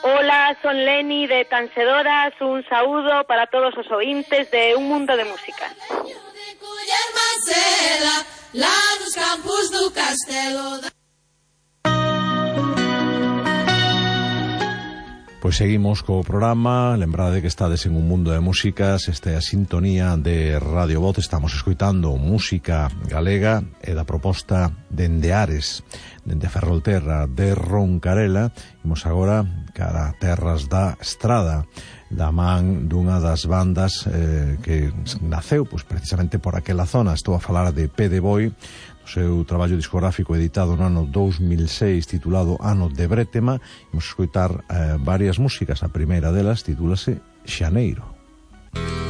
Ola, son Leni de Tansedoras, un saúdo para todos os ointes de Un Mundo de Música. Lá nos campos do Castelo. Pois seguimos co programa. Lembrade que estades en Un Mundo de Músicas. Esta é a sintonía de Radio Voz. Estamos escoitando música galega e da proposta dende Ares, dende Ferrolterra, de Roncarela. Imos agora cara a terras da Estrada, da man dunha das bandas que naceu pois, precisamente por aquela zona. Estou a falar de Pé de Boi, o seu traballo discográfico editado no ano 2006 titulado Ano de Brétema. Imos escoitar varias músicas. A primeira delas titúlase Xaneiro.